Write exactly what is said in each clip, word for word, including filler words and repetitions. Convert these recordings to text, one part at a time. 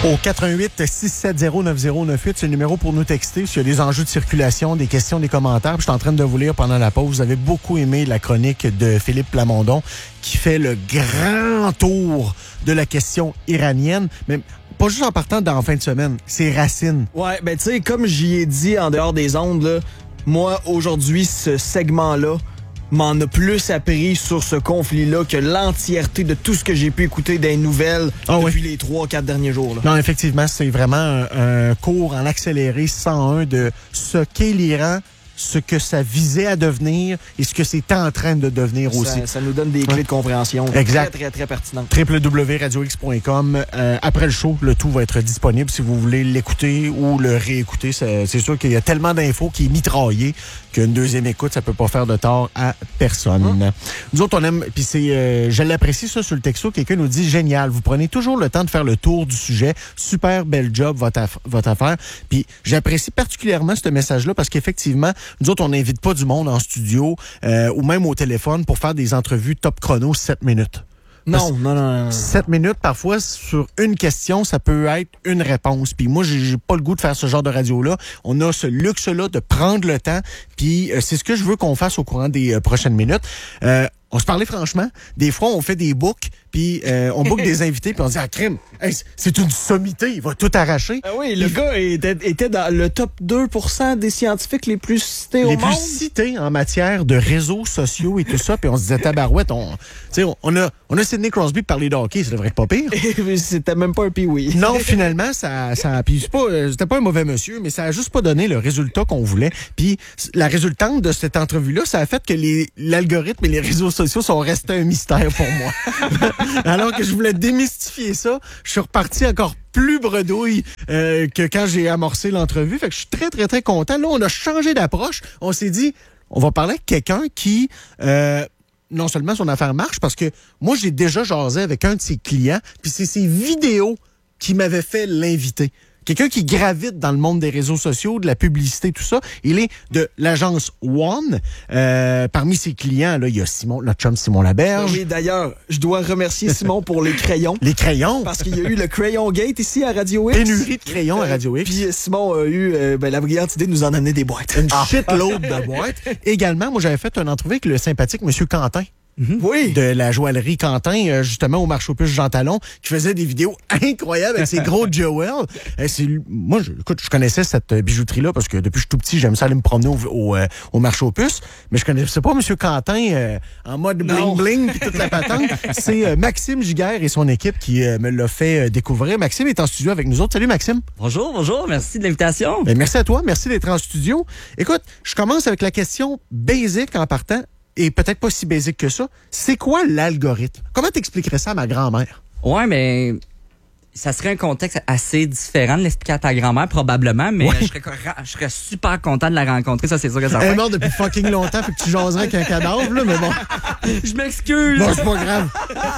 Au quatre un huit, six sept zéro, neuf zéro neuf huit, c'est le numéro pour nous texter s'il y a des enjeux de circulation, des questions, des commentaires. Puis je suis en train de vous lire pendant la pause. Vous avez beaucoup aimé la chronique de Philippe Plamondon qui fait le grand tour de la question iranienne. Mais pas juste en partant d'en fin de semaine, c'est Racine. Ouais, ben tu sais, comme j'y ai dit en dehors des ondes, là, moi, aujourd'hui, ce segment-là m'en a plus appris sur ce conflit-là que l'entièreté de tout ce que j'ai pu écouter des nouvelles oh depuis oui. les trois, quatre derniers jours. Là. Non, effectivement, c'est vraiment un, un cours en accéléré cent un de ce qu'est l'Iran, ce que ça visait à devenir et ce que c'est en train de devenir ça, aussi. Ça nous donne des clés ouais. de compréhension exact. très, très, très pertinentes. w w w point radio x point com. Euh, après le show, le tout va être disponible si vous voulez l'écouter ou le réécouter. C'est, c'est sûr qu'il y a tellement d'infos qui est mitraillé qu'une deuxième écoute, ça peut pas faire de tort à personne. Hum. Nous autres, on aime... Puis c'est... Euh, je l'apprécie, ça, sur le texto. Quelqu'un nous dit, génial, vous prenez toujours le temps de faire le tour du sujet. Super bel job, votre, aff- votre affaire. Puis j'apprécie particulièrement ce message-là parce qu'effectivement, nous autres, on n'invite pas du monde en studio euh, ou même au téléphone pour faire des entrevues top chrono sept minutes. Non, non, non, non. sept minutes, parfois, sur une question, ça peut être une réponse. Puis moi, j'ai, j'ai pas le goût de faire ce genre de radio-là. On a ce luxe-là de prendre le temps. Puis euh, c'est ce que je veux qu'on fasse au courant des euh, prochaines minutes. Euh, on se parlait franchement. Des fois, on fait des books, puis euh, on book des invités, puis on dit « Ah, crime, hey, c'est une sommité, il va tout arracher. Ah » oui, le gars était, était dans le top deux pour cent des scientifiques les plus cités au les monde. Les plus cités en matière de réseaux sociaux et tout ça. Puis on se disait « Tabarouette, on, on, on, a, on a Sidney Crosby pour parler de hockey, ça devrait être pas pire. » C'était même pas un pee-wee. Non, finalement, ça, ça puis c'est pas, c'était pas un mauvais monsieur, mais ça a juste pas donné le résultat qu'on voulait. Puis la résultante de cette entrevue-là, ça a fait que les, l'algorithme et les réseaux sociaux sont restés un mystère pour moi. Alors que je voulais démystifier ça, je suis reparti encore plus bredouille euh, que quand j'ai amorcé l'entrevue. Fait que je suis très, très, très content. Là, on a changé d'approche. On s'est dit, on va parler avec quelqu'un qui... Euh, non seulement son affaire marche, parce que moi, j'ai déjà jasé avec un de ses clients, puis c'est ses vidéos qui m'avaient fait l'inviter. Quelqu'un qui gravite dans le monde des réseaux sociaux, de la publicité, tout ça. Il est de l'agence One. Euh, parmi ses clients, là, il y a Simon, notre chum Simon Laberge. Oui, d'ailleurs, je dois remercier Simon pour les crayons. Les crayons? Parce qu'il y a eu le Crayon Gate ici à Radio X. Pénurie de crayons à Radio X. Puis Simon a eu euh, ben, la brillante idée de nous en amener des boîtes. Une ah. shitload de boîtes. Également, moi, j'avais fait une entrevue avec le sympathique Monsieur Quentin. Mm-hmm. Oui. De la joaillerie Quentin, justement, au marché aux puces Jean Talon, qui faisait des vidéos incroyables avec ses gros Joel. C'est, moi, je, écoute, je connaissais cette bijouterie-là parce que depuis que je suis tout petit, j'aime ça aller me promener au, au, euh, au marché aux puces. Mais je connaissais pas M. Quentin euh, en mode bling-bling puis toute la patente. C'est euh, Maxime Giguère et son équipe qui euh, me l'a fait euh, découvrir. Maxime est en studio avec nous autres. Salut, Maxime. Bonjour, bonjour. Merci de l'invitation. Ben, merci à toi. Merci d'être en studio. Écoute, je commence avec la question basique en partant. Et peut-être pas si basique que ça. C'est quoi l'algorithme? Comment t'expliquerais ça à ma grand-mère? Ouais, mais ça serait un contexte assez différent de l'expliquer à ta grand-mère, probablement, mais ouais. je, serais, je serais super content de la rencontrer, ça c'est sûr que ça va. Elle est morte depuis fucking longtemps, fait que tu jaserais avec un cadavre, là, mais bon. Je m'excuse! Bon, c'est pas grave.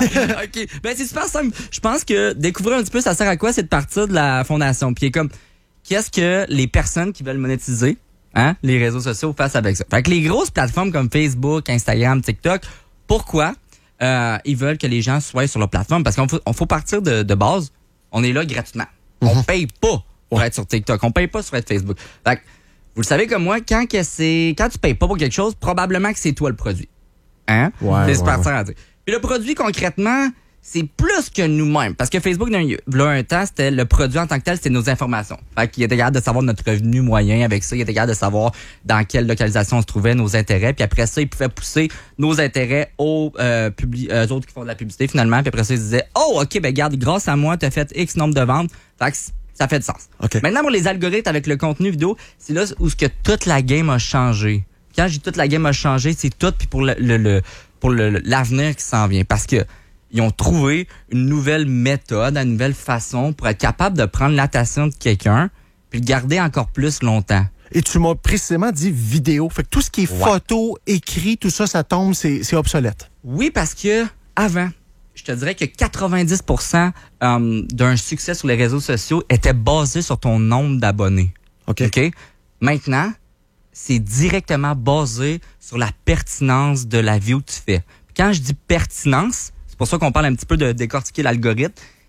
OK. Ben, c'est super simple. Je pense que découvrir un petit peu, ça sert à quoi? C'est de partir de la fondation. Puis, comme, qu'est-ce que les personnes qui veulent monétiser, hein, les réseaux sociaux fassent avec ça? Fait que les grosses plateformes comme Facebook, Instagram, TikTok, pourquoi euh, ils veulent que les gens soient sur leur plateforme? Parce qu'on faut, on faut partir de, de base, on est là gratuitement. Mm-hmm. On paye pas pour être sur TikTok, on paye pas sur être Facebook. Fait que, vous le savez comme moi, quand que c'est, quand tu payes pas pour quelque chose, probablement que c'est toi le produit. Hein? Ouais, c'est ouais, super ouais. à dire. Puis le produit, concrètement, c'est plus que nous-mêmes. Parce que Facebook, il y a un temps, c'était le produit en tant que tel, c'était nos informations. Fait qu'il était capable de savoir notre revenu moyen avec ça. Il était capable de savoir dans quelle localisation on se trouvait, nos intérêts. Puis après ça, il pouvait pousser nos intérêts aux, euh, publi- euh, autres qui font de la publicité, finalement. Puis après ça, il disait, oh, OK, ben garde, grâce à moi, tu as fait X nombre de ventes. Fait que ça fait du sens. Okay. Maintenant, pour les algorithmes avec le contenu vidéo, c'est là où ce que toute la game a changé. Quand je dis toute la game a changé, c'est tout, puis pour le, le, le pour le, l'avenir qui s'en vient. Parce que ils ont trouvé une nouvelle méthode, une nouvelle façon pour être capable de prendre l'attention de quelqu'un puis le garder encore plus longtemps. Et tu m'as précisément dit vidéo. Fait que tout ce qui est ouais. photo, écrit, tout ça, ça tombe, c'est, c'est obsolète. Oui, parce que avant, je te dirais que quatre-vingt-dix pour cent euh, d'un succès sur les réseaux sociaux était basé sur ton nombre d'abonnés. OK. OK? Maintenant, c'est directement basé sur la pertinence de la vidéo que tu fais. Puis quand je dis pertinence, c'est pour ça qu'on parle un petit peu de décortiquer l'algorithme.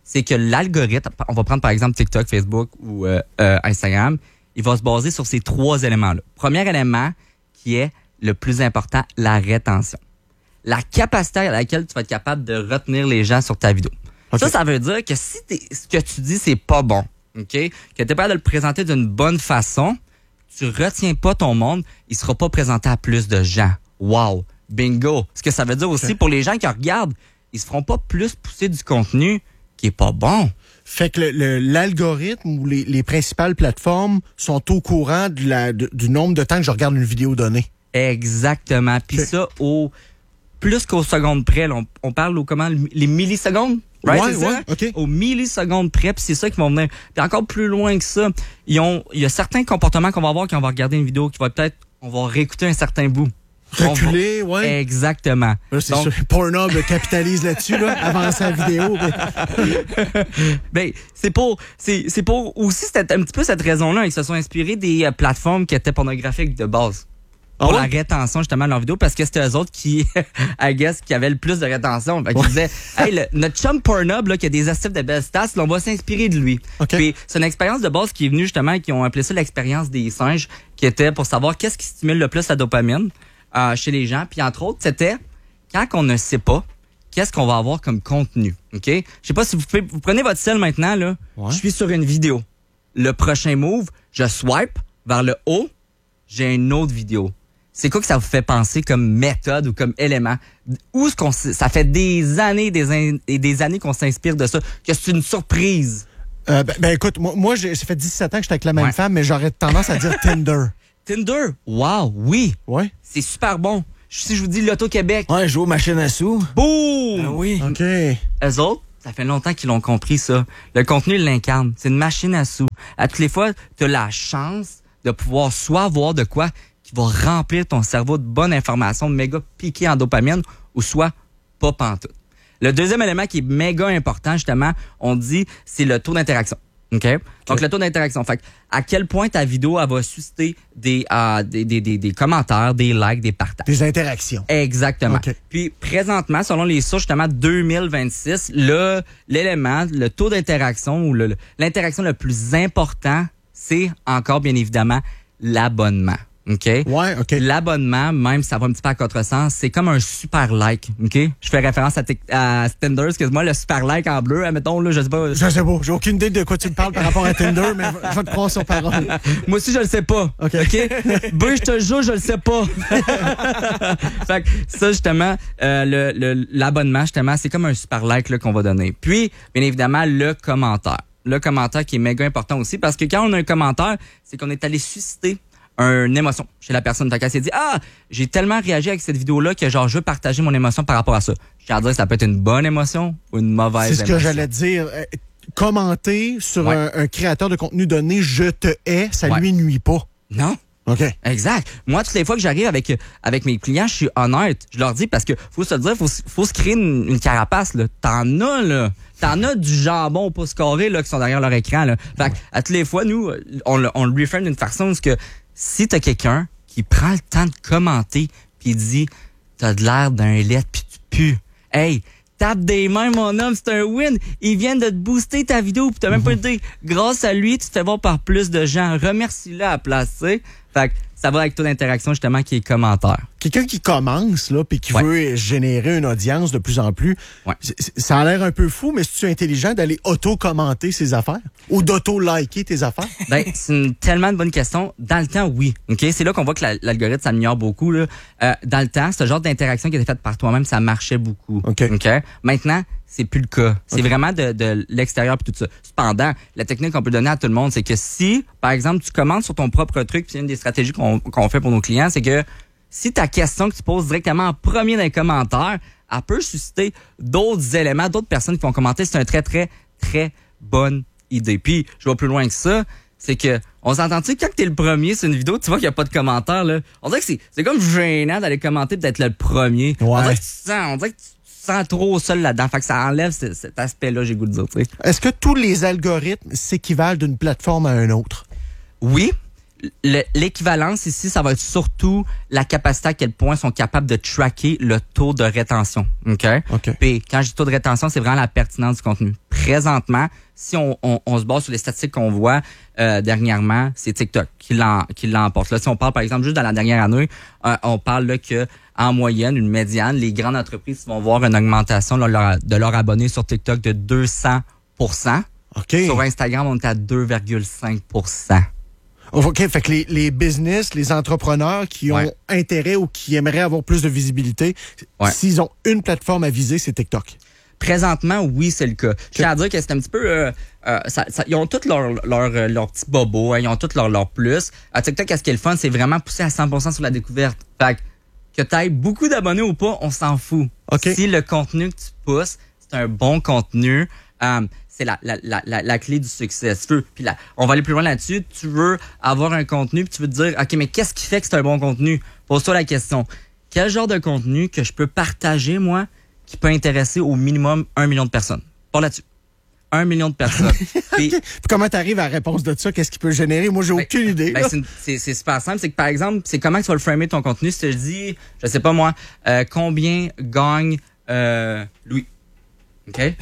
c'est que l'algorithme, on va prendre par exemple TikTok, Facebook ou euh, euh, Instagram, il va se baser sur ces trois éléments-là. Premier élément qui est le plus important, la rétention. La capacité à laquelle tu vas être capable de retenir les gens sur ta vidéo. Okay. Ça, ça veut dire que si t'es, ce que tu dis, c'est pas bon, OK? Que tu es capable de le présenter d'une bonne façon, tu retiens pas ton monde, il sera pas présenté à plus de gens. Wow! Bingo! Ce que ça veut dire aussi, okay. pour les gens qui regardent, ils se feront pas plus pousser du contenu qui est pas bon. Fait que le, le, l'algorithme ou les, les principales plateformes sont au courant de la, de, du nombre de temps que je regarde une vidéo donnée. Exactement. Puis okay. ça, au plus qu'aux secondes près. Là, on, on parle au comment les millisecondes? Right, ouais, c'est ouais, ça? okay. Aux millisecondes près, puis c'est ça qui vont venir. Puis encore plus loin que ça, ils ont, il y a certains comportements qu'on va avoir quand on va regarder une vidéo qui va peut-être, on va réécouter un certain bout. Reculer, va... ouais. Exactement. Là, c'est Donc... sûr. Pornhub capitalise là-dessus, là, avant sa vidéo. Mais... ben, c'est pour, c'est, c'est pour aussi cette, un petit peu cette raison-là qu'ils se sont inspirés des euh, plateformes qui étaient pornographiques de base. Pour oh ouais? la rétention, justement, de leurs vidéos, parce que c'était eux autres qui, I guess, qui avaient le plus de rétention. Fait qu'ils ouais. disaient, hey, le, notre chum Pornhub, là, qui a des astuces de belles stats, là, on va s'inspirer de lui. Okay. Puis, c'est une expérience de base qui est venue, justement, qui ont appelé ça l'expérience des singes, qui était pour savoir qu'est-ce qui stimule le plus la dopamine, euh, chez les gens. Puis, entre autres, c'était quand on ne sait pas, qu'est-ce qu'on va avoir comme contenu. OK? Je sais pas si vous pouvez, vous prenez votre cell maintenant, là. Ouais. Je suis sur une vidéo. Le prochain move, je swipe vers le haut, j'ai une autre vidéo. C'est quoi que ça vous fait penser comme méthode ou comme élément? Où est-ce qu'on ça fait des années des in, et des années qu'on s'inspire de ça, que c'est une surprise? Euh, ben, ben écoute, moi, moi j'ai, ça fait dix-sept ans que j'étais avec la même ouais. femme, mais j'aurais tendance à dire Tinder. Tinder? Wow, oui. Ouais. C'est super bon. Si je vous dis Loto-Québec. Ouais, je joue aux machines à sous. Boum! Ah oui. OK. Eux autres, ça fait longtemps qu'ils l'ont compris, ça. Le contenu, il l'incarne. C'est une machine à sous. À toutes les fois, tu as la chance de pouvoir soit voir de quoi qui va remplir ton cerveau de bonnes informations, méga piquées en dopamine, ou soit pas pantoute. Le deuxième élément qui est méga important, justement, on dit, c'est le taux d'interaction. OK? Okay. Donc, le taux d'interaction. Fait à quel point ta vidéo, elle va susciter des, euh, des, des, des, des commentaires, des likes, des partages. Des interactions. Exactement. Okay. Puis, présentement, selon les sources, justement, deux mille vingt-six, le, l'élément, le taux d'interaction ou le, l'interaction le plus important, c'est encore, bien évidemment, l'abonnement. OK? Ouais, OK. L'abonnement, même si ça va un petit peu à contresens, c'est comme un super like. OK? Je fais référence à, t- à Tinder, excuse-moi, le super like en bleu, admettons, là, je sais pas. Je sais pas. J'ai aucune idée de quoi tu me parles par rapport à Tinder, mais je vais te prendre sur parole. Moi aussi, je le sais pas. OK. OK? B, je te jure, je le sais pas. Fait que ça, justement, euh, le, le, l'abonnement, justement, c'est comme un super like, là, qu'on va donner. Puis, bien évidemment, le commentaire. Le commentaire qui est méga important aussi, parce que quand on a un commentaire, c'est qu'on est allé susciter une émotion chez la personne. Fait qu'elle s'est dit, ah, j'ai tellement réagi avec cette vidéo-là que genre, je veux partager mon émotion par rapport à ça. Je tiens à dire que ça peut être une bonne émotion ou une mauvaise émotion. C'est ce que j'allais dire. Euh, commenter sur ouais. un, un créateur de contenu donné, je te hais, ça ouais. lui nuit pas. Non. OK. Exact. Moi, toutes les fois que j'arrive avec avec mes clients, je suis honnête. Je leur dis parce que faut se dire, faut, faut se créer une, une carapace, là. T'en as, là. T'en as du jambon au pouce carré, là, qui sont derrière leur écran, là. Fait ouais. à toutes les fois, nous, on, on le reframe d'une façon où que si t'as quelqu'un qui prend le temps de commenter pis dit t'as de l'air d'un lait pis tu pues, hey, tape des mains mon homme, c'est un win. Il vient de te booster ta vidéo pis t'as même mm-hmm. pas dit grâce à lui tu te fais voir par plus de gens. Remercie-le à la place, tu sais. Fait que ça va avec taux d'interaction justement qui est commentaire. Quelqu'un qui commence là puis qui ouais. veut générer une audience de plus en plus, ouais. ça a l'air un peu fou, mais c'est-tu intelligent d'aller auto-commenter ses affaires ou d'auto-liker tes affaires? Ben, c'est une tellement de bonne question. Dans le temps, oui. Ok, c'est là qu'on voit que la, l'algorithme s'améliore beaucoup. Là. Euh, dans le temps, ce genre d'interaction qui était faite par toi-même, ça marchait beaucoup. Ok. Okay? Maintenant, c'est plus le cas. C'est okay. vraiment de, de l'extérieur puis tout ça. Cependant, la technique qu'on peut donner à tout le monde, c'est que si, par exemple, tu commentes sur ton propre truc, puis c'est une des stratégies qu'on, qu'on fait pour nos clients, c'est que si ta question que tu poses directement en premier dans les commentaires, elle peut susciter d'autres éléments, d'autres personnes qui vont commenter. C'est un très, très, très bonne idée. Puis, je vais plus loin que ça, c'est que, on s'entend-tu, quand t'es le premier sur une vidéo, tu vois qu'il n'y a pas de commentaires, là. On dirait que c'est, c'est comme gênant d'aller commenter et d'être le premier. Ouais. On dirait que tu sens, on dirait que tu sens trop seul là-dedans. Fait que ça enlève cet, cet aspect-là, j'ai le goût de dire, tu sais. Est-ce que tous les algorithmes s'équivalent d'une plateforme à une autre? Oui. le, l'équivalence ici, ça va être surtout la capacité à quel point ils sont capables de tracker le taux de rétention. OK? OK. Puis quand je dis taux de rétention, c'est vraiment la pertinence du contenu. Présentement, si on, on, on se base sur les statistiques qu'on voit euh, dernièrement, c'est TikTok qui, l'en, qui l'emporte. Là, si on parle, par exemple, juste dans la dernière année, euh, on parle là que en moyenne, une médiane, les grandes entreprises vont voir une augmentation de leurs de leur abonnés sur TikTok de deux cents pour cent. OK. Sur Instagram, on est à deux virgule cinq pour cent. OK, fait que les, les business, les entrepreneurs qui ont Ouais. intérêt ou qui aimeraient avoir plus de visibilité, Ouais. s'ils ont une plateforme à viser, c'est TikTok. Présentement, oui, c'est le cas. Je tiens à dire que c'est un petit peu... Euh, euh, ça, ça, ils ont tous leurs leur, leur, leur petits bobos, hein, ils ont tous leurs leur plus. À TikTok, qu'est-ce qui est le fun, c'est vraiment pousser à cent pour cent sur la découverte. Fait que, que tu aies beaucoup d'abonnés ou pas, on s'en fout. OK. Si le contenu que tu pousses, c'est un bon contenu, euh, c'est la, la, la, la, la clé du succès. Si tu veux, puis là, on va aller plus loin là-dessus. Tu veux avoir un contenu, puis tu veux te dire, OK, mais qu'est-ce qui fait que c'est un bon contenu? Pose-toi la question. Quel genre de contenu que je peux partager, moi, qui peut intéresser au minimum un million de personnes? Pas là-dessus. Un million de personnes. Puis, Puis comment tu arrives à la réponse de ça? Qu'est-ce qui peut générer? Moi, j'ai ben, aucune idée. ben, là. c'est, une- c'est, c'est super simple. C'est que, par exemple, c'est comment tu vas le framer ton contenu. Si tu te dis, je sais pas moi, euh, combien gagne euh, Louis? OK? Ouais.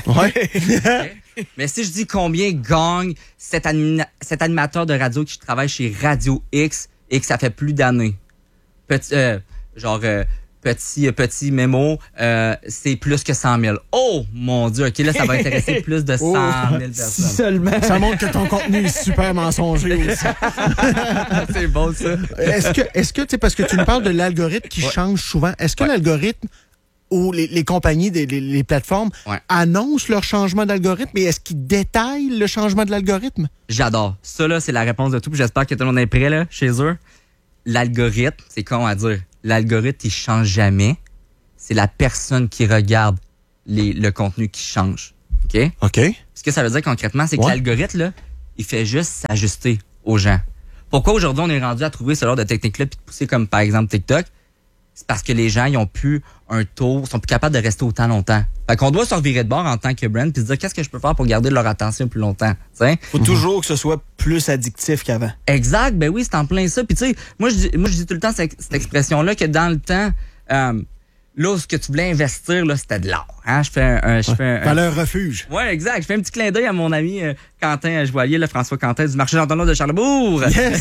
OK? Mais si je dis combien gagne cet, anima- cet animateur de radio qui travaille chez Radio X et que ça fait plus d'années. Petit, euh, genre, euh, petit, petit mémo, euh, c'est plus que cent mille. Oh, mon Dieu, OK, là, ça va intéresser plus de Oh. cent mille Si personnes. seulement. Ça montre que ton contenu est super mensonger aussi. C'est bon, ça. Est-ce que, est-ce que, tu sais, parce que tu nous parles de l'algorithme qui Ouais. change souvent, est-ce que Ouais. l'algorithme ou les, les compagnies, des, les, les plateformes Ouais. annoncent leur changement d'algorithme et est-ce qu'ils détaillent le changement de l'algorithme? J'adore. Ça, là, c'est la réponse de tout. Puis j'espère que tout le monde est prêt, là, chez eux. L'algorithme, c'est con à dire. L'algorithme, il change jamais. C'est la personne qui regarde les, le contenu qui change. OK? OK. Ce que ça veut dire concrètement, c'est que Ouais. l'algorithme, là, il fait juste s'ajuster aux gens. Pourquoi aujourd'hui on est rendu à trouver ce genre de technique-là puis de pousser comme par exemple TikTok? C'est parce que les gens, ils ont plus un taux, sont plus capables de rester autant longtemps. Fait qu'on doit se revirer de bord en tant que brand puis se dire qu'est-ce que je peux faire pour garder leur attention plus longtemps. T'sais? Faut toujours que ce soit plus addictif qu'avant. Exact, ben oui, c'est en plein ça. Puis tu sais, moi je dis, moi je dis tout le temps cette, cette expression-là que dans le temps, euh, là, ce que tu voulais investir, là, c'était de l'or. Hein? Je fais un, un- je fais un, un- Valeur refuge. Ouais, exact. Je fais un petit clin d'œil à mon ami euh, Quentin Joaillier, là, François Quentin du marché d'Antonin de Charlebourg.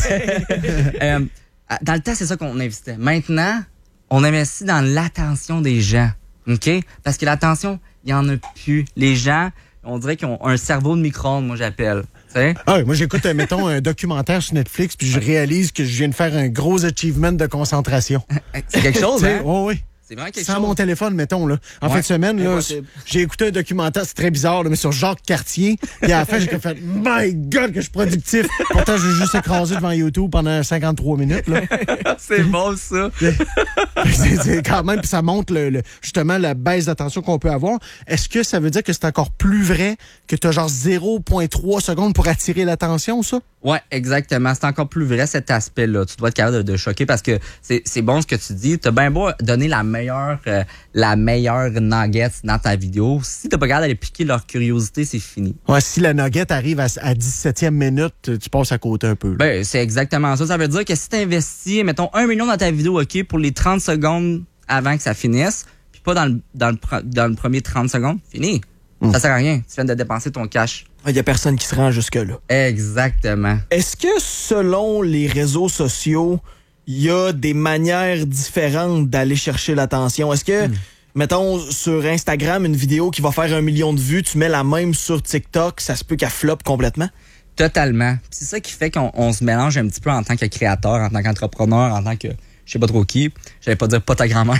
Euh, dans le temps, c'est ça qu'on investissait. Maintenant, on investit dans l'attention des gens. OK? Parce que l'attention, il y en a plus. Les gens, on dirait qu'ils ont un cerveau de micro-ondes, moi j'appelle. Tu sais? Ah oui, moi, j'écoute, euh, mettons, un documentaire sur Netflix, puis je réalise que je viens de faire un gros achievement de concentration. C'est quelque chose, Tu sais, hein? ouais, ouais. C'est vraiment quelque Sans chose. mon téléphone, mettons, là. En Ouais. fin de semaine, là, Impossible. j'ai écouté un documentaire, c'est très bizarre, là, mais sur Jacques Cartier. Puis à la fin, j'ai comme fait, my God, que je suis productif. Pourtant, j'ai juste écrasé devant YouTube pendant cinquante-trois minutes, là. C'est bon, ça. c'est, c'est quand même, puis ça montre le, le- justement la baisse d'attention qu'on peut avoir. Est-ce que ça veut dire que c'est encore plus vrai que tu as genre zéro virgule trois secondes pour attirer l'attention, ça? Ouais, exactement. C'est encore plus vrai cet aspect-là. Tu dois être capable de, de choquer parce que c'est, c'est bon ce que tu dis. T'as bien beau donner la meilleure, euh, la meilleure nugget dans ta vidéo. Si t'as pas capable d'aller piquer leur curiosité, c'est fini. Ouais, si la nugget arrive à, à dix-septième minute, tu passes à côté un peu. là. Ben, c'est exactement ça. Ça veut dire que si t'investis, mettons, un million dans ta vidéo, OK, pour les trente secondes avant que ça finisse, puis pas dans le, dans le, pro- dans le premier trente secondes, fini. Mm. Ça sert à rien. Tu viens de dépenser ton cash. Il y a personne qui se rend jusque-là. Exactement. Est-ce que selon les réseaux sociaux, il y a des manières différentes d'aller chercher l'attention? Est-ce que, mettons, sur Instagram, une vidéo qui va faire un million de vues, tu mets la même sur TikTok, ça se peut qu'elle floppe complètement? Totalement. Puis c'est ça qui fait qu'on on se mélange un petit peu en tant que créateur, en tant qu'entrepreneur, en tant que je sais pas trop qui. J'allais pas dire pas ta grand-mère.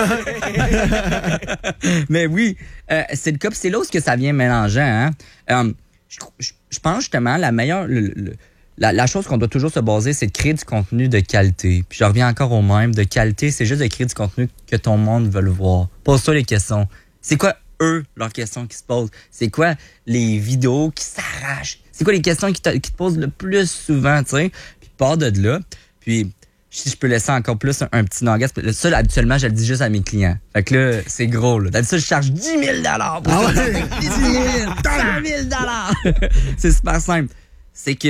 Mais oui, euh, c'est le cas. Puis c'est là où ce que ça vient mélanger. Hein? Euh, je, je- je pense justement la meilleure, le- le- la, la chose qu'on doit toujours se baser, c'est de créer du contenu de qualité. Puis je reviens encore au même, de qualité, c'est juste de créer du contenu que ton monde veut le voir. Pose-toi les questions. C'est quoi eux leurs questions qui se posent? C'est quoi les vidéos qui s'arrachent? C'est quoi les questions qui te, qui te posent le plus souvent, tu sais? Puis pars de là. Puis si je peux laisser encore plus un, un petit nugget, ça, là, habituellement, je le dis juste à mes clients. Fait que là, c'est gros, là. D'habitude, je charge dix mille dollars pour Ah ça. ouais? dix mille, cent mille dollars. C'est super simple. C'est que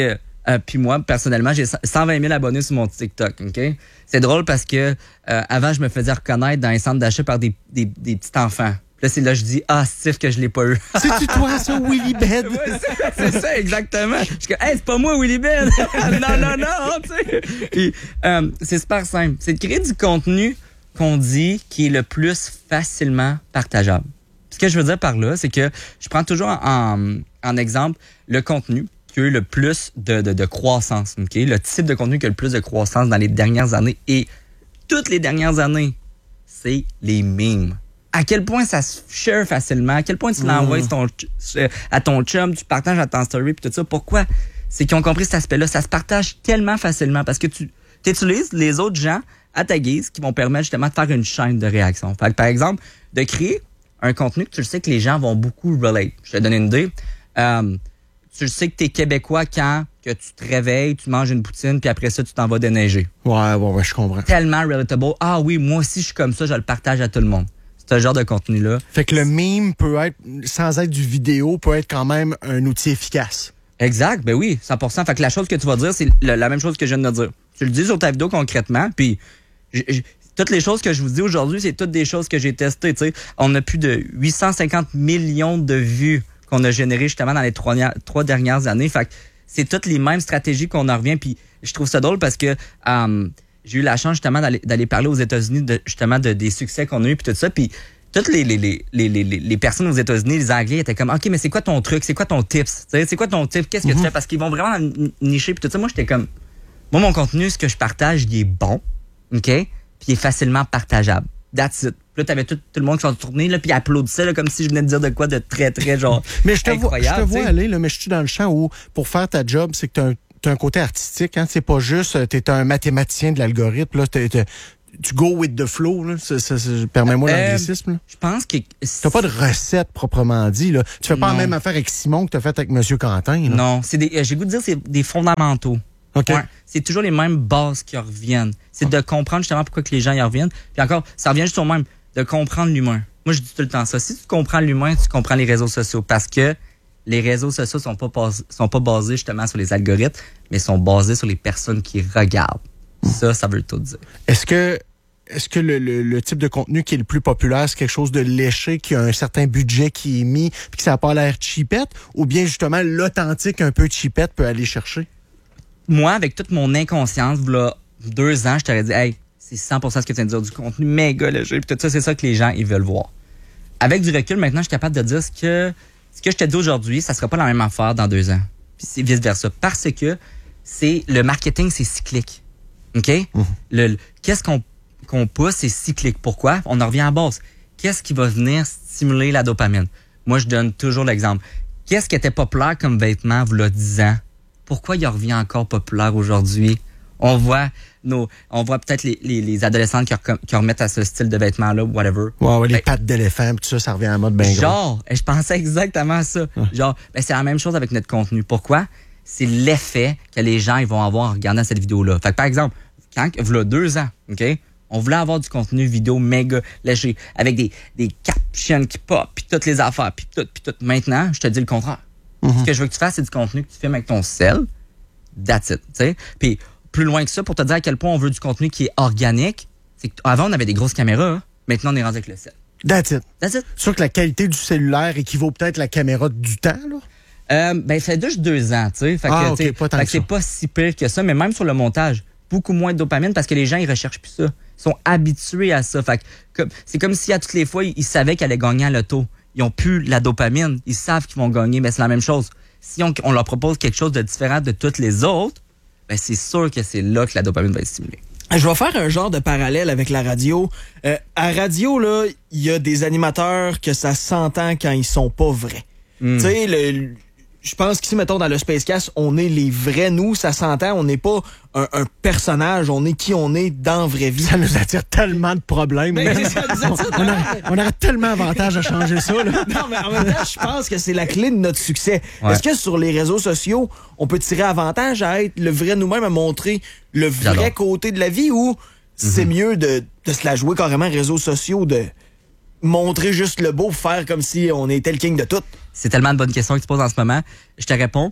Euh, puis moi, personnellement, j'ai cent vingt mille abonnés sur mon TikTok, OK? C'est drôle parce que euh, avant, je me faisais reconnaître dans les centres d'achat par des, des, des petits enfants. Puis là, c'est là que je dis, ah, c'est que je l'ai pas eu. C'est-tu toi, ça, Willy Ben? Ouais, c'est, c'est ça, exactement. Je suis comme, hey, c'est pas moi, Willy Ben. non, non, non, tu sais. Puis, euh, c'est super simple. C'est de créer du contenu qu'on dit qui est le plus facilement partageable. Ce que je veux dire par là, c'est que je prends toujours en, en exemple le contenu qui a eu le plus de, de, de croissance, OK? Le type de contenu qui a le plus de croissance dans les dernières années et toutes les dernières années, c'est les memes. À quel point ça se share facilement, à quel point tu l'envoies mmh. ton, à ton chum, tu partages à ton story, puis tout ça. Pourquoi? C'est qu'ils ont compris cet aspect-là. Ça se partage tellement facilement parce que tu utilises les autres gens à ta guise qui vont permettre justement de faire une chaîne de réaction. Fait que, par exemple, de créer un contenu que tu le sais que les gens vont beaucoup relate. Je vais te donner une idée. Euh, tu le sais que t'es Québécois quand que tu te réveilles, tu manges une poutine, puis après ça, tu t'en vas déneiger. Ouais, ouais, ouais, je comprends. Tellement relatable. Ah oui, moi aussi, je suis comme ça, je le partage à tout le monde. C'est ce genre de contenu-là. Fait que le meme peut être, sans être du vidéo, peut être quand même un outil efficace. Exact, ben oui, cent pour cent. Fait que la chose que tu vas dire, c'est la, la même chose que je viens de dire. Tu le dis sur ta vidéo concrètement, puis j- j- toutes les choses que je vous dis aujourd'hui, c'est toutes des choses que j'ai testées. Tu sais, on a plus de huit cent cinquante millions de vues qu'on a générées justement dans les trois, trois dernières années. Fait que c'est toutes les mêmes stratégies qu'on en revient. Puis je trouve ça drôle parce que um, j'ai eu la chance justement d'aller, d'aller parler aux États-Unis de, justement de, des succès qu'on a eu puis tout ça. Puis toutes les, les, les, les, les, les personnes aux États-Unis, les Anglais, étaient comme, OK, mais c'est quoi ton truc? C'est quoi ton tips? T'sais, c'est quoi ton tip? Qu'est-ce que mm-hmm. tu fais? Parce qu'ils vont vraiment nicher puis tout ça. Moi, j'étais comme, moi, mon contenu, ce que je partage, il est bon. OK? Puis il est facilement partageable. That's it. Puis là, t'avais tout, tout le monde qui s'en tournait, là, puis applaudissait, là, comme si je venais de dire de quoi de très, très, genre, mais je te incroyable. Vois, je te vois aller, là, mais je suis dans le champ où, pour faire ta job, c'est que t'as un, t'as un côté artistique, hein. C'est pas juste, t'es un mathématicien de l'algorithme, là. T'es, t'es, tu go with the flow, là. Ça, ça, ça, permets-moi euh, l'anglicisme, là. Je pense que... T'as pas de recette proprement dit, là. Tu fais pas non. la même affaire avec Simon que t'as fait avec M. Quentin, là. Non, c'est des, j'ai le goût de dire, c'est des fondamentaux. Okay. Ouais, c'est toujours les mêmes bases qui reviennent. C'est de comprendre justement pourquoi que les gens y reviennent. Puis encore, ça revient juste au même, de comprendre l'humain. Moi, je dis tout le temps ça. Si tu comprends l'humain, tu comprends les réseaux sociaux. Parce que les réseaux sociaux sont pas, pas, sont pas basés justement sur les algorithmes, mais sont basés sur les personnes qui regardent. Mmh. Ça, ça veut tout dire. Est-ce que Est-ce que le, le, le type de contenu qui est le plus populaire, c'est quelque chose de léché, qui a un certain budget qui est mis, puis que ça n'a pas l'air cheapette, ou bien justement l'authentique un peu cheapette peut aller chercher? Moi, avec toute mon inconscience, là, deux ans, je t'aurais dit, hey, c'est cent pour cent ce que tu viens de dire, du contenu méga léger, puis tout ça, c'est ça que les gens, ils veulent voir. Avec du recul, maintenant, je suis capable de dire ce que, ce que je te dis aujourd'hui, ça sera pas la même affaire dans deux ans. Puis c'est vice-versa. Parce que c'est, le marketing, c'est cyclique. OK? Mm-hmm. Le, le, qu'est-ce qu'on, qu'on pousse, c'est cyclique. Pourquoi? On en revient à la base. Qu'est-ce qui va venir stimuler la dopamine? Moi, je donne toujours l'exemple. Qu'est-ce qui était populaire comme vêtement, vous, là, dix ans? Pourquoi il revient encore populaire aujourd'hui? On voit nos, on voit peut-être les, les, les adolescentes qui, re, qui remettent à ce style de vêtements-là, whatever. Ouais, ouais, les ben, pattes d'éléphant, tout ça, ça revient en mode bien gros. Genre, je pensais exactement à ça. Ouais. Genre, ben c'est la même chose avec notre contenu. Pourquoi? C'est l'effet que les gens ils vont avoir en regardant cette vidéo-là. Fait que, par exemple, quand, voilà deux ans, OK? On voulait avoir du contenu vidéo méga léger, avec des, des captions qui pop, puis toutes les affaires, puis tout, puis tout. Maintenant, je te dis le contraire. Mm-hmm. Ce que je veux que tu fasses, c'est du contenu que tu filmes avec ton cell. That's it, tu sais. Puis plus loin que ça, pour te dire à quel point on veut du contenu qui est organique, c'est qu'avant, on avait des grosses caméras. Hein? Maintenant, on est rendu avec le cell. That's it. That's it. Sûr que la qualité du cellulaire équivaut peut-être à la caméra du temps, là? Euh, ben, ça fait juste deux ans, tu sais. Fait ah, que, okay, pas tant fait que que c'est pas si pire que ça, mais même sur le montage, beaucoup moins de dopamine parce que les gens, ils recherchent plus ça. Ils sont habitués à ça. Fait que, c'est comme si à toutes les fois, ils, ils savaient qu'ils allaient gagner à l'auto. Ils ont plus la dopamine. Ils savent qu'ils vont gagner, mais c'est la même chose. Si on, on leur propose quelque chose de différent de toutes les autres, ben c'est sûr que c'est là que la dopamine va être stimulée. Je vais faire un genre de parallèle avec la radio. Euh, à radio, là, il y a des animateurs que ça s'entend quand ils sont pas vrais. Mm. Tu sais, le... Je pense qu'ici, mettons, dans le Spacecast, on est les vrais nous, ça s'entend, on n'est pas un, un personnage, on est qui on est dans la vraie vie. Ça nous attire tellement de problèmes. Mais ça nous attire on, a, on aurait tellement avantage à changer ça. Là. Non, mais en même temps, je pense que c'est la clé de notre succès. Ouais. Est-ce que sur les réseaux sociaux, on peut tirer avantage à être le vrai nous-mêmes, à montrer le vrai J'adore. côté de la vie, ou mm-hmm. c'est mieux de, de se la jouer carrément réseaux sociaux, de montrer juste le beau, faire comme si on était le king de tout? C'est tellement de bonnes questions que tu poses en ce moment. Je te réponds.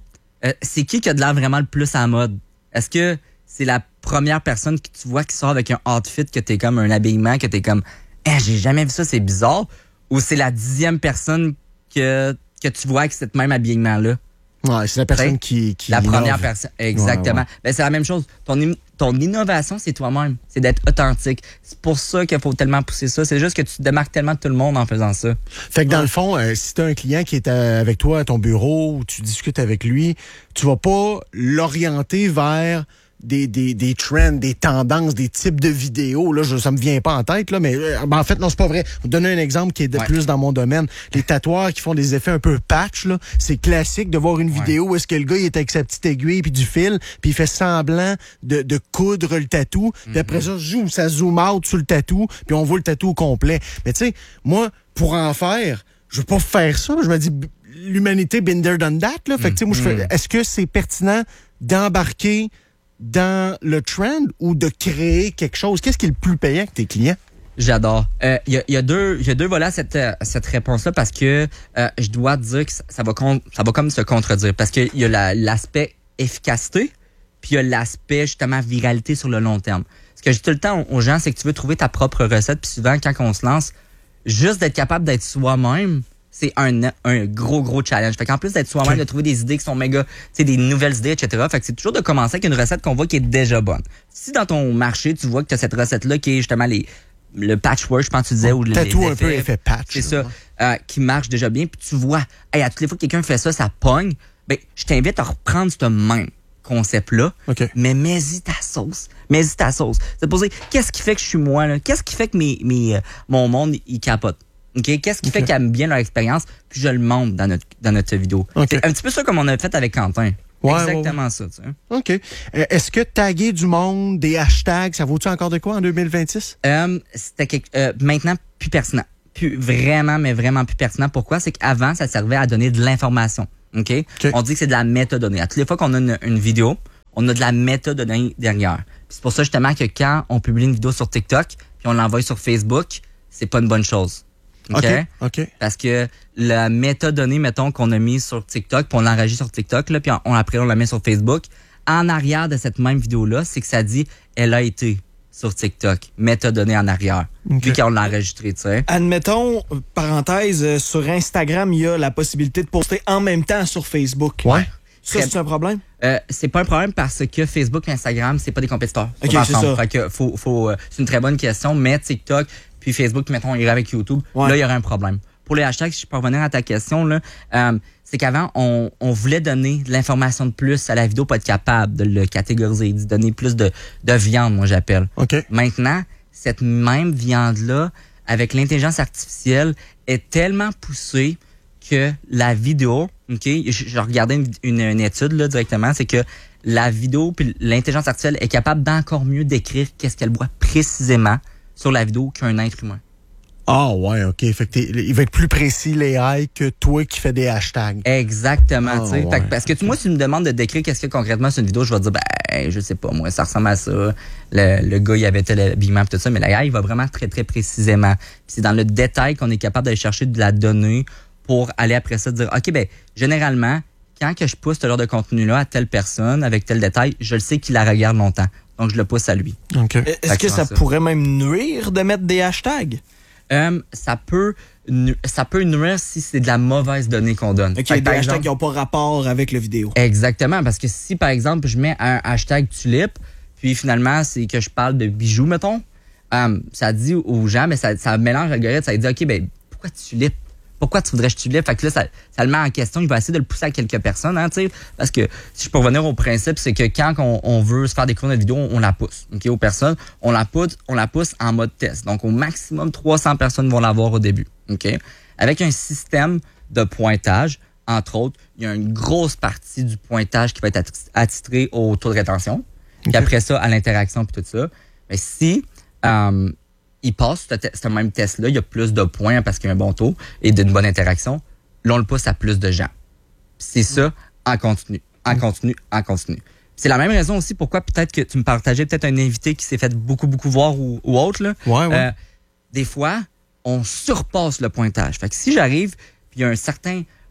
euh, c'est qui qui a de l'air vraiment le plus à la mode? Est-ce que c'est la première personne que tu vois qui sort avec un outfit que t'es comme un habillement, que t'es comme, eh, j'ai jamais vu ça, c'est bizarre? Ou c'est la dixième personne que, que tu vois avec cette même habillement-là? Ouais, c'est la personne qui, qui La innove. première personne, exactement. Ouais, ouais. Ben, c'est la même chose. Ton, im- ton innovation, c'est toi-même. C'est d'être authentique. C'est pour ça qu'il faut tellement pousser ça. C'est juste que tu te démarques tellement de tout le monde en faisant ça. Fait que dans le fond, euh, si t'as un client qui est euh, avec toi à ton bureau ou tu discutes avec lui, tu vas pas l'orienter vers des, des, des trends, des tendances, des types de vidéos. Là, je, ça me vient pas en tête, là, mais euh, ben, en fait, non, c'est pas vrai. Je vais vous donner un exemple qui est de Ouais. plus dans mon domaine. Les tatoueurs qui font des effets un peu patch, là, c'est classique de voir une Ouais. vidéo où est-ce que le gars il est avec sa petite aiguille puis du fil, puis il fait semblant de, de coudre le tatou, puis après ça, zoom, ça zoom out sur le tatou, puis on voit le tatou au complet. Mais tu sais, moi, pour en faire, je veux pas faire ça. Je me dis, b- l'humanité been there done that, là. Fait que tu sais, moi, je fais, est-ce que c'est pertinent d'embarquer dans le trend ou de créer quelque chose? Qu'est-ce qui est le plus payant avec tes clients? J'adore. Il euh, y, a, y, a deux, y a deux volets à cette, euh, cette réponse-là parce que euh, je dois te dire que ça, ça, va con, ça va comme se contredire. Parce qu'il y a la, l'aspect efficacité, puis il y a l'aspect justement viralité sur le long terme. Ce que je dis tout le temps aux gens, c'est que tu veux trouver ta propre recette, puis souvent, quand on se lance, juste d'être capable d'être soi-même, c'est un, un gros, gros challenge. Fait qu'en plus d'être soi-même, Okay. de trouver des idées qui sont méga, tu sais, des nouvelles idées, et cetera. Fait que c'est toujours de commencer avec une recette qu'on voit qui est déjà bonne. Si dans ton marché, tu vois que tu as cette recette-là qui est justement les, le patchwork, je pense que tu disais, ou les, Tatou les un peu effets, effet patch. c'est là. ça, euh, qui marche déjà bien, puis tu vois, hey, à toutes les fois que quelqu'un fait ça, ça pogne, ben, je t'invite à reprendre ce même concept-là, OK. mais mets-y ta sauce. Mets-y ta sauce. C'est de poser, qu'est-ce qui fait que je suis moi, là? Qu'est-ce qui fait que mes, mes, euh, mon monde, il capote? OK? Qu'est-ce qui OK. fait qu'ils aiment bien leur expérience? Puis je le montre dans notre, dans notre vidéo. OK. C'est un petit peu ça comme on a fait avec Quentin. Ouais, Exactement ça, tu sais. OK. Euh, est-ce que taguer du monde, des hashtags, ça vaut-tu encore de quoi en deux mille vingt-six? Euh, c'était quelque, euh, maintenant plus pertinent. Plus vraiment, mais vraiment plus pertinent. Pourquoi? C'est qu'avant, ça servait à donner de l'information. OK? OK. On dit que c'est de la métadonnée. À toutes les fois qu'on a une, une vidéo, on a de la métadonnée derrière. Puis c'est pour ça justement que quand on publie une vidéo sur TikTok, puis on l'envoie sur Facebook, c'est pas une bonne chose. OK? OK. OK. Parce que la métadonnée, mettons, qu'on a mise sur TikTok, puis on l'enregistre sur TikTok, là, puis on, après on la met sur Facebook, en arrière de cette même vidéo-là, c'est que ça dit « Elle a été sur TikTok », métadonnée en arrière, OK. vu qu'on l'a enregistré, tu sais. Admettons, euh, parenthèse, euh, sur Instagram, il y a la possibilité de poster en même temps sur Facebook. Ouais. Ça, Très- c'est un problème? Euh, c'est pas un problème parce que Facebook et Instagram, c'est pas des compétiteurs. Ok, Sont c'est ensemble. ça. Fait que faut, faut, euh, c'est une très bonne question, mais TikTok puis Facebook, mettons, irait avec YouTube, Ouais. là, il y aurait un problème. Pour les hashtags, si je peux revenir à ta question, là, euh, c'est qu'avant, on, on voulait donner de l'information de plus à la vidéo, pas être capable de le catégoriser, de donner plus de, de viande, moi, j'appelle. OK. Maintenant, cette même viande-là, avec l'intelligence artificielle, est tellement poussée que la vidéo, OK, je, je regardais une, une, une étude là, directement, c'est que la vidéo puis l'intelligence artificielle est capable d'encore mieux décrire qu'est-ce qu'elle voit précisément sur la vidéo qu'un être humain. Ah ouais, OK. Fait que t'es- il va être plus précis, l'A I, que toi qui fais des hashtags. Exactement, Ah, tu sais. ouais. Fait que parce que tu, moi, si tu me demandes de décrire qu'est-ce que concrètement c'est une vidéo, je vais te dire, ben, je sais pas, moi, ça ressemble à ça. Le, le gars, il avait tel habillement, tout ça, mais l'A I, il va vraiment très, très précisément. Puis c'est dans le détail qu'on est capable d'aller chercher de la donnée pour aller après ça dire, OK, ben, généralement, quand que je pousse ce genre de contenu-là à telle personne, avec tel détail, je le sais qu'il la regarde longtemps. Donc, je le pousse à lui. OK. Est-ce que Fait que ça ça. pourrait même nuire de mettre des hashtags? Euh, ça peut nu- ça peut nuire si c'est de la mauvaise donnée qu'on donne. OK, Fait que, des par hashtags exemple- qui n'ont pas rapport avec la vidéo. Exactement, parce que si, par exemple, je mets un hashtag tulipe, puis finalement, c'est que je parle de bijoux, mettons, euh, ça dit aux gens, mais ça, ça mélange l'algorithme, ça dit, OK, ben pourquoi tulipe? Pourquoi tu voudrais que je tulipe? Fait que là, ça, ça le met en question. Il va essayer de le pousser à quelques personnes, hein, tu sais. Parce que, si je peux revenir au principe, c'est que quand on, on veut se faire découvrir notre vidéo, on, on la pousse, OK, aux personnes. On la pousse, on la pousse en mode test. Donc, au maximum, trois cents personnes vont l'avoir au début, OK? Avec un système de pointage, entre autres, il y a une grosse partie du pointage qui va être attri- attitré au taux de rétention. Puis après ça, à l'interaction puis tout ça. Mais si euh, il passe ce, te- ce même test-là, il y a plus de points parce qu'il y a un bon taux et d'une bonne interaction, là, on le pousse à plus de gens. Puis c'est ça en continu, en continu, en continu. C'est la même raison aussi pourquoi peut-être que tu me partageais peut-être un invité qui s'est fait beaucoup, beaucoup voir ou, ou autre. Là. Ouais, ouais. Euh, des fois, on surpasse le pointage. Fait que si j'arrive, puis il y a un certain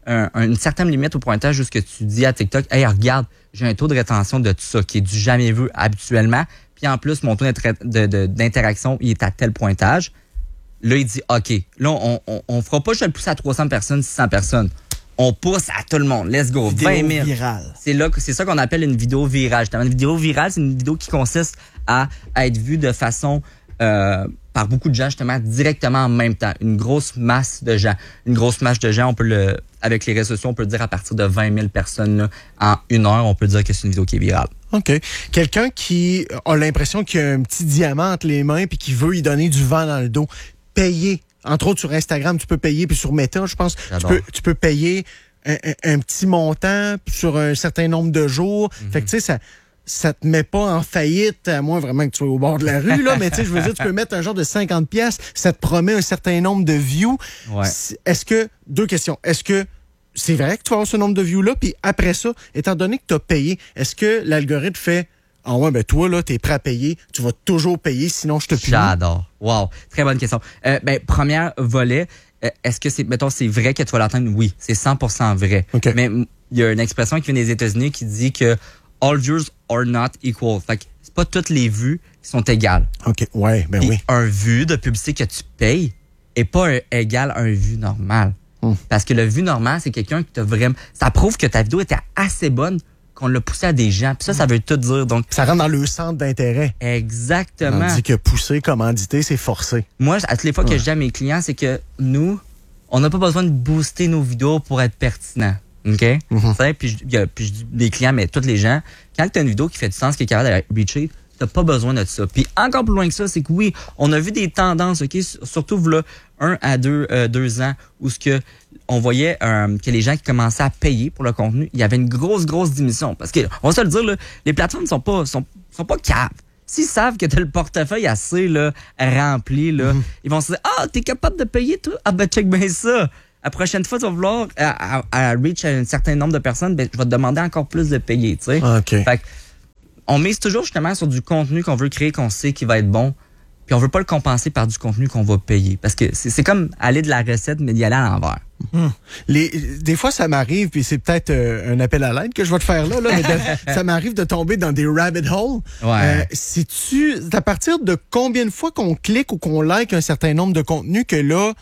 un, une certaine limite au pointage où ce que tu dis à TikTok, hey, regarde, j'ai un taux de rétention de tout ça qui est du jamais vu habituellement. Puis en plus, mon taux de, de, d'interaction, il est à tel pointage. Là, il dit, OK, là, on, on, on fera pas juste le pousser à trois cents personnes, six cents personnes. On pousse à tout le monde. Let's go. Vidéo vingt mille. virale. C'est là, c'est ça qu'on appelle une vidéo virale. Justement, une vidéo virale, c'est une vidéo qui consiste à, à être vue de façon, euh, par beaucoup de gens, justement, directement en même temps. Une grosse masse de gens. Une grosse masse de gens, on peut le, avec les réseaux sociaux, on peut le dire à partir de vingt mille personnes, là, en une heure, on peut dire que c'est une vidéo qui est virale. OK. Quelqu'un qui a l'impression qu'il a un petit diamant entre les mains puis qui veut y donner du vent dans le dos, payer. Entre autres, sur Instagram, tu peux payer, puis sur Meta, je pense, tu peux, tu peux payer un, un, un petit montant sur un certain nombre de jours. Mm-hmm. Fait que, tu sais, ça, ça te met pas en faillite, à moins vraiment que tu sois au bord de la rue, là, mais tu sais, je veux dire, tu peux mettre un genre de cinquante piastres, ça te promet un certain nombre de views. Ouais. Est-ce que, deux questions, est-ce que c'est vrai que tu vas avoir ce nombre de views-là, puis après ça, étant donné que tu as payé, est-ce que l'algorithme fait « Ah ouais, ben toi, là, t'es prêt à payer, tu vas toujours payer, sinon je te punis. » J'adore. Wow. Très bonne question. Euh, ben, premier volet, euh, est-ce que c'est, mettons, c'est vrai que tu vas l'atteindre? Oui, c'est cent pour cent vrai. Okay. Mais il y a une expression qui vient des États-Unis qui dit que all views are not equal. Fait que c'est pas toutes les vues qui sont égales. OK, ouais, ben Puis oui. un vu de publicité que tu payes est pas un, égal à un vu normal. Hum. Parce que le vu normal, c'est quelqu'un qui t'a vraiment... Ça prouve que ta vidéo était assez bonne qu'on l'a poussé à des gens. Puis ça, ça veut tout dire. Donc, ça rentre dans le centre d'intérêt. Exactement. On dit que pousser, commanditer, c'est forcé. Moi, à toutes les fois que ouais. je dis à mes clients, c'est que nous, on n'a pas besoin de booster nos vidéos pour être pertinent. OK? Mm-hmm. Puis, je, puis je dis les clients, mais tous les gens, quand tu as une vidéo qui fait du sens, qui est capable de reacher, t'as pas besoin de ça. Puis encore plus loin que ça, c'est que oui, on a vu des tendances, OK? Surtout là, un à deux, euh, deux ans, où ce que on voyait euh, que les gens qui commençaient à payer pour le contenu, il y avait une grosse, grosse diminution. Parce que, on va se le dire, là, les plateformes sont pas, sont, sont pas caves. S'ils savent que tu as le portefeuille assez là, rempli, là, mm-hmm. ils vont se dire « Ah, t'es capable de payer, toi? Ah ben check bien ça! La prochaine fois, tu vas vouloir à, à, à reach un certain nombre de personnes, ben, je vais te demander encore plus de payer. » Tu sais. Okay. Fait que, on mise toujours justement sur du contenu qu'on veut créer, qu'on sait qui va être bon, puis on veut pas le compenser par du contenu qu'on va payer. Parce que c'est, c'est comme aller de la recette, mais d'y aller à l'envers. Hum. Les, des fois, ça m'arrive, puis c'est peut-être euh, un appel à l'aide que je vais te faire là, là mais de, ça m'arrive de tomber dans des rabbit holes. Ouais. Euh, sais-tu, à partir de combien de fois qu'on clique ou qu'on like un certain nombre de contenus que là,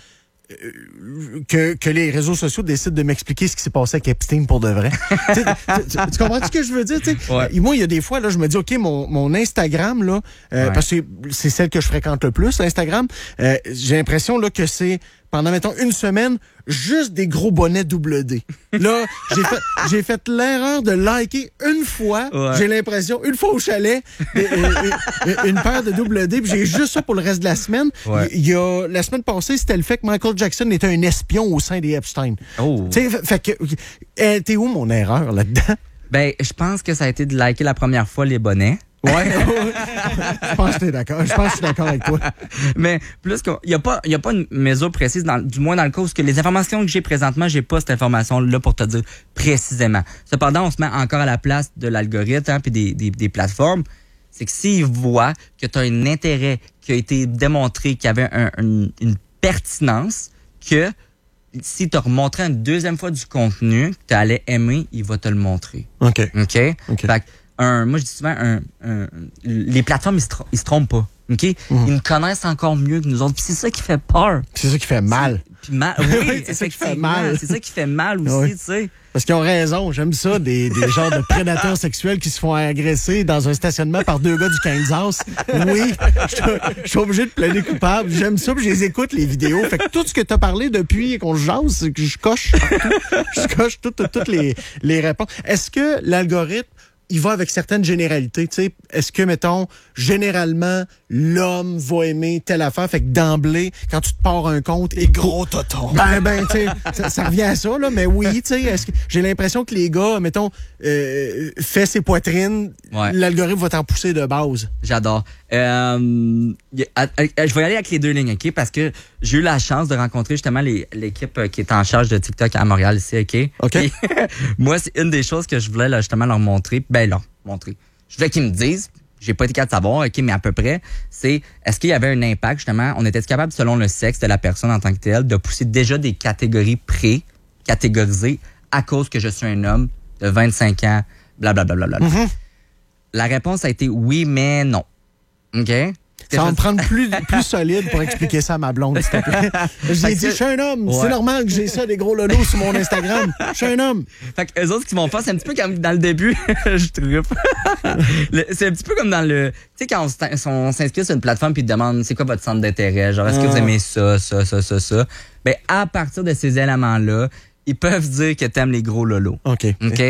euh, que, que les réseaux sociaux décident de m'expliquer ce qui s'est passé avec Epstein pour de vrai? tu, tu, tu comprends ce que je veux dire? Ouais. Et moi, il y a des fois, là, je me dis, OK, mon, mon Instagram, là, euh, ouais. parce que c'est celle que je fréquente le plus, l'Instagram, euh, j'ai l'impression là, que c'est pendant, mettons, une semaine, juste des gros bonnets double D. Là, j'ai fait, j'ai fait l'erreur de liker une fois, ouais. j'ai l'impression, une fois au chalet, une, une, une paire de double D, puis j'ai juste ça pour le reste de la semaine. Ouais. Il y a, la semaine passée, c'était le fait que Michael Jackson était un espion au sein des Epstein. Oh. Tu sais, fait que, t'es où mon erreur là-dedans? Ben, je pense que ça a été de liker la première fois les bonnets. Ouais, je pense que t'es d'accord. Je pense que je suis d'accord avec toi. Mais plus qu'il n'y a pas, il y a pas une mesure précise, dans, du moins dans le cas où que les informations que j'ai présentement, j'ai pas cette information-là pour te dire précisément. Cependant, on se met encore à la place de l'algorithme hein, puis des, des, des plateformes. C'est que s'ils voient que tu as un intérêt qui a été démontré, qu'il y avait un, un, une pertinence, que si tu as remontré une deuxième fois du contenu que tu allais aimer, il va te le montrer. OK. OK? okay. Fait que, Un, moi, je dis souvent, un, un, les plateformes, ils se, tr- ils se trompent pas. OK? Mm-hmm. Ils nous connaissent encore mieux que nous autres. Puis c'est ça qui fait peur. C'est ça qui fait mal. Puis mal, oui, c'est ça qui fait mal. C'est ça qui fait mal aussi, oui. tu sais. Parce qu'ils ont raison. J'aime ça, des, des genres de prédateurs sexuels qui se font agresser dans un stationnement par deux gars du Kansas. Oui, je suis obligé de plaider coupable. J'aime ça, puis je les écoute, les vidéos. Fait que tout ce que tu as parlé depuis qu'on se jase, c'est que je coche tout. Je coche toutes tout, tout les, les réponses. Est-ce que l'algorithme il va avec certaines généralités, tu sais. Est-ce que, mettons, généralement, l'homme va aimer telle affaire, fait que d'emblée, quand tu te pars un compte... Les gros totons. Ben, ben, tu sais, ça, ça revient à ça, là, mais oui, tu sais, est-ce que j'ai l'impression que les gars, mettons, euh, fait ses poitrines, ouais. l'algorithme va t'en pousser de base. J'adore. Euh, je vais y aller avec les deux lignes, OK? Parce que j'ai eu la chance de rencontrer justement les, l'équipe qui est en charge de TikTok à Montréal ici, OK? OK. Et, moi, c'est une des choses que je voulais là, justement leur montrer. Ben, leur montrer. Je voulais qu'ils me disent, j'ai pas été capable de savoir, OK, mais à peu près, c'est est-ce qu'il y avait un impact, justement, on était capable, selon le sexe de la personne en tant que telle, de pousser déjà des catégories pré catégorisé à cause que je suis un homme de vingt-cinq ans, blablabla. Bla, bla, bla. Mm-hmm. La réponse a été oui, mais non. OK? Ça va me prendre plus, plus solide pour expliquer ça à ma blonde, s'il te plaît. J'ai dit, je suis un homme. Ouais. C'est normal que j'ai ça, des gros lolos sur mon Instagram. Je suis un homme. Fait que eux autres, ce qu'ils vont faire, c'est un petit peu comme dans le début. Je trippe. C'est un petit peu comme dans le... Tu sais, quand on, on s'inscrit sur une plateforme puis ils te demandent c'est quoi votre centre d'intérêt, genre, est-ce que vous aimez ça, ça, ça, ça, ça. Ben, à partir de ces éléments-là, ils peuvent dire que t'aimes les gros lolos. OK. OK?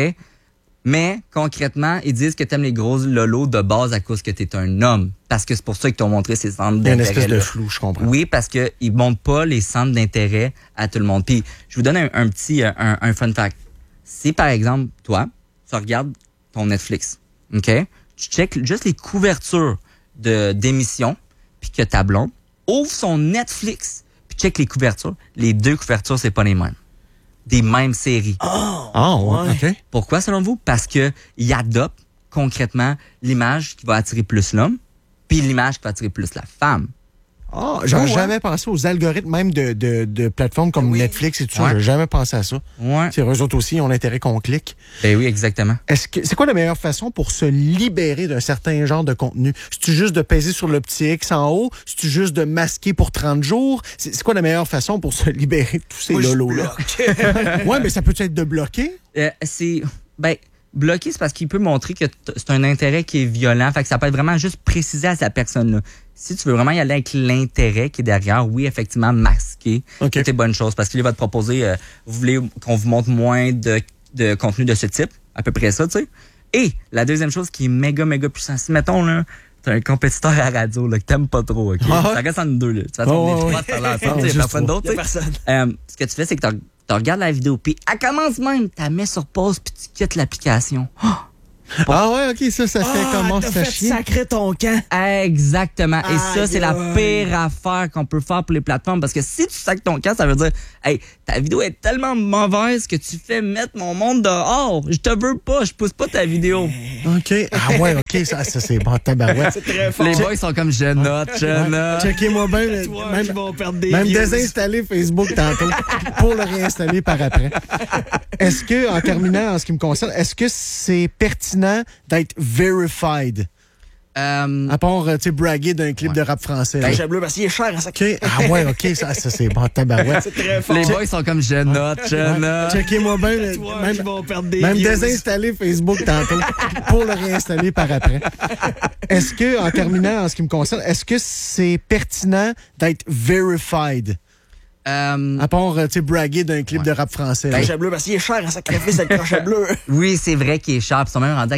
Mais, concrètement, ils disent que t'aimes les gros lolos de base à cause que t'es un homme. Parce que c'est pour ça qu'ils t'ont montré ces centres d'intérêt. Il y a une espèce de flou, je comprends. Oui, parce qu'ils ne montrent pas les centres d'intérêt à tout le monde. Puis, je vous donne un, un petit un, un fun fact. Si, par exemple, toi, tu regardes ton Netflix, OK? Tu checkes juste les couvertures de, d'émissions, puis que ta blonde ouvre son Netflix, puis check les couvertures. Les deux couvertures, c'est pas les mêmes. Des mêmes séries. Oh, oh ouais. OK. Pourquoi, selon vous? Parce que il adopte concrètement l'image qui va attirer plus l'homme, puis l'image qui va attirer plus la femme. Ah, oh, j'aurais oh, ouais. jamais pensé aux algorithmes même de, de, de plateformes comme oui. Netflix et tout ça. Ouais. J'ai jamais pensé à ça. Ouais. C'est eux autres aussi, ils ont l'intérêt qu'on clique. Ben oui, exactement. Est-ce que c'est quoi la meilleure façon pour se libérer d'un certain genre de contenu? C'est-tu juste de peser sur le petit X en haut? C'est-tu juste de masquer pour trente jours? C'est, c'est quoi la meilleure façon pour se libérer de tous ces lolos-là? Ouais, mais ça peut être de bloquer? Euh, c'est... Ben... Bloquer, c'est parce qu'il peut montrer que t- c'est un intérêt qui est violent. Fait que ça peut être vraiment juste précisé à cette personne-là. Si tu veux vraiment y aller avec l'intérêt qui est derrière, oui, effectivement, masquer, okay. c'est une bonne chose. Parce qu'il va te proposer, euh, vous voulez qu'on vous montre moins de, de contenu de ce type, à peu près ça, tu sais. Et la deuxième chose qui est méga, méga puissant, si mettons, là, t'as un compétiteur à la radio, là, que t'aimes pas trop, OK? Ah, ça reste entre deux, là. Tu vas attendre les trois, t'as l'air, tu sais, personne d'autre, tu sais. Euh, ce que tu fais, c'est que t'as Tu regardes la vidéo, puis elle commence même, tu la mets sur pause, puis tu quittes l'application. Oh! Bon. Ah ouais, OK, ça, ça fait ah, comment ça chier. Sacrer ton camp. Exactement. Et aïe, ça, c'est aïe. la pire affaire qu'on peut faire pour les plateformes. Parce que si tu sacres ton camp, ça veut dire, hey, ta vidéo est tellement mauvaise que tu fais mettre mon monde dehors. Je te veux pas, je pousse pas ta vidéo. OK. Ah ouais, OK, ça, ça c'est bon, tabarouette. C'est très fort. Les boys sont comme je note, je note. Checkez-moi bien. Même, même désinstaller Facebook tantôt pour le réinstaller par après. Est-ce que, en terminant, en ce qui me concerne, est-ce que c'est pertinent d'être verified? Euh, à part, tu sais, braguer d'un clip ouais. de rap français. Ben, bleu parce qu'il est cher à ça. Okay. Ah ouais, OK, ça, ça c'est bon, tabarouette. C'est très fort. Les boys sont comme je note, je note. Checkez-moi bien. Même, même désinstaller Facebook tantôt pour le réinstaller par après. Est-ce que, en terminant, en ce qui me concerne, est-ce que c'est pertinent d'être verified? Euh, à part, tu sais, braguer d'un clip ouais. de rap français. Ben, bleu parce qu'il est cher à sacrifice avec le crochet bleu. Oui, c'est vrai qu'il est cher. Ils sont même rendus